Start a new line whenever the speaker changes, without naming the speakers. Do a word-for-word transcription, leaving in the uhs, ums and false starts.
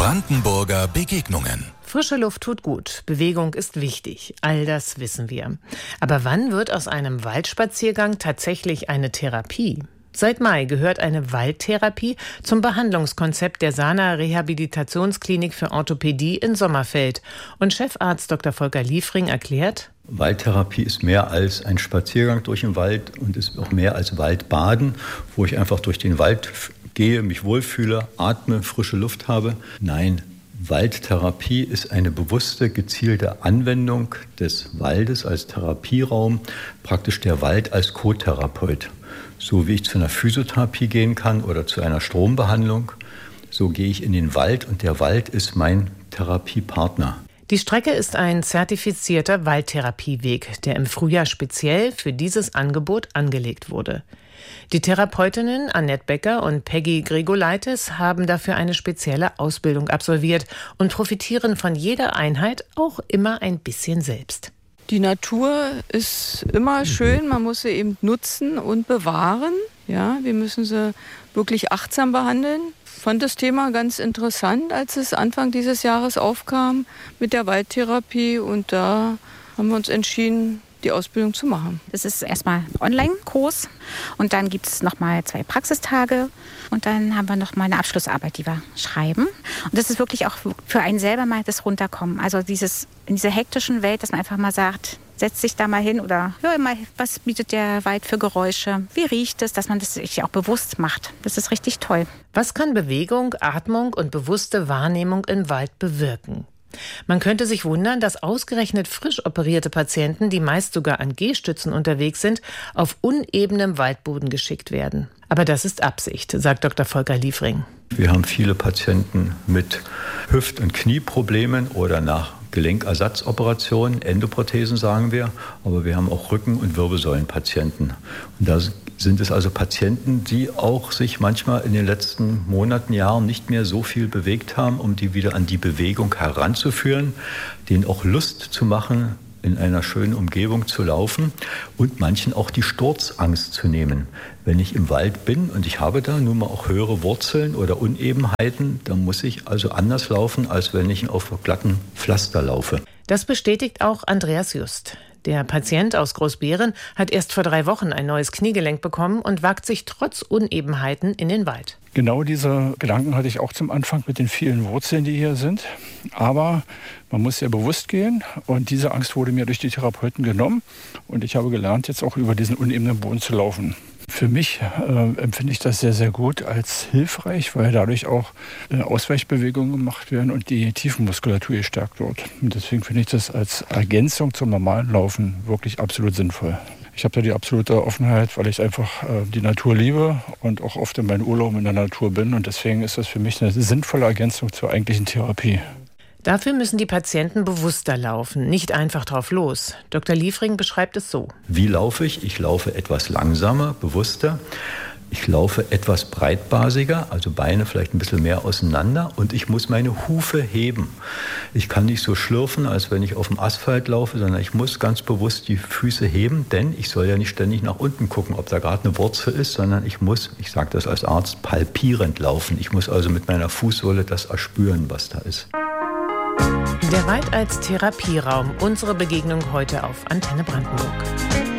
Brandenburger Begegnungen.
Frische Luft tut gut, Bewegung ist wichtig, all das wissen wir. Aber wann wird aus einem Waldspaziergang tatsächlich eine Therapie? Seit Mai gehört eine Waldtherapie zum Behandlungskonzept der Sana Rehabilitationsklinik für Orthopädie in Sommerfeld. Und Chefarzt Doktor Volker Liefring erklärt:
Waldtherapie ist mehr als ein Spaziergang durch den Wald und ist auch mehr als Waldbaden, wo ich einfach durch den Wald gehe, mich wohlfühle, atme, frische Luft habe. Nein, Waldtherapie ist eine bewusste, gezielte Anwendung des Waldes als Therapieraum, praktisch der Wald als Co-Therapeut. So wie ich zu einer Physiotherapie gehen kann oder zu einer Strombehandlung, so gehe ich in den Wald und der Wald ist mein Therapiepartner.
Die Strecke ist ein zertifizierter Waldtherapieweg, der im Frühjahr speziell für dieses Angebot angelegt wurde. Die Therapeutinnen Annette Becker und Peggy Gregolaitis haben dafür eine spezielle Ausbildung absolviert und profitieren von jeder Einheit auch immer ein bisschen selbst.
Die Natur ist immer schön, man muss sie eben nutzen und bewahren. Ja, wir müssen sie wirklich achtsam behandeln. Ich fand das Thema ganz interessant, als es Anfang dieses Jahres aufkam mit der Waldtherapie. Und da haben wir uns entschieden, die Ausbildung zu machen.
Das ist erstmal ein Online-Kurs und dann gibt es nochmal zwei Praxistage und dann haben wir nochmal eine Abschlussarbeit, die wir schreiben. Und das ist wirklich auch für einen selber mal das Runterkommen. Also dieses in dieser hektischen Welt, dass man einfach mal sagt, setz dich da mal hin oder hör mal, was bietet der Wald für Geräusche, wie riecht es, dass man das sich auch bewusst macht. Das ist richtig toll.
Was kann Bewegung, Atmung und bewusste Wahrnehmung im Wald bewirken? Man könnte sich wundern, dass ausgerechnet frisch operierte Patienten, die meist sogar an Gehstützen unterwegs sind, auf unebenem Waldboden geschickt werden. Aber das ist Absicht, sagt Doktor Volker Liefring.
Wir haben viele Patienten mit Hüft- und Knieproblemen oder nach Gelenkersatzoperationen, Endoprothesen sagen wir, aber wir haben auch Rücken- und Wirbelsäulenpatienten. Und da sind es also Patienten, die auch sich manchmal in den letzten Monaten, Jahren nicht mehr so viel bewegt haben, um die wieder an die Bewegung heranzuführen, denen auch Lust zu machen, in einer schönen Umgebung zu laufen und manchen auch die Sturzangst zu nehmen. Wenn ich im Wald bin und ich habe da nun mal auch höhere Wurzeln oder Unebenheiten, dann muss ich also anders laufen, als wenn ich auf glatten Pflaster laufe.
Das bestätigt auch Andreas Just. Der Patient aus Großbeeren hat erst vor drei Wochen ein neues Kniegelenk bekommen und wagt sich trotz Unebenheiten in den Wald.
Genau diese Gedanken hatte ich auch zum Anfang mit den vielen Wurzeln, die hier sind. Aber man muss sehr bewusst gehen und diese Angst wurde mir durch die Therapeuten genommen. Und ich habe gelernt, jetzt auch über diesen unebenen Boden zu laufen. Für mich äh, empfinde ich das sehr, sehr gut als hilfreich, weil dadurch auch äh, Ausweichbewegungen gemacht werden und die Tiefenmuskulatur gestärkt wird. Und deswegen finde ich das als Ergänzung zum normalen Laufen wirklich absolut sinnvoll. Ich habe da die absolute Offenheit, weil ich einfach äh, die Natur liebe und auch oft in meinen Urlauben in der Natur bin. Und deswegen ist das für mich eine sinnvolle Ergänzung zur eigentlichen Therapie.
Dafür müssen die Patienten bewusster laufen, nicht einfach drauf los. Doktor Liefring beschreibt es so.
Wie laufe ich? Ich laufe etwas langsamer, bewusster. Ich laufe etwas breitbasiger, also Beine vielleicht ein bisschen mehr auseinander und ich muss meine Hufe heben. Ich kann nicht so schlürfen, als wenn ich auf dem Asphalt laufe, sondern ich muss ganz bewusst die Füße heben, denn ich soll ja nicht ständig nach unten gucken, ob da gerade eine Wurzel ist, sondern ich muss, ich sage das als Arzt, palpierend laufen. Ich muss also mit meiner Fußsohle das erspüren, was da ist.
Der Wald als Therapieraum. Unsere Begegnung heute auf Antenne Brandenburg.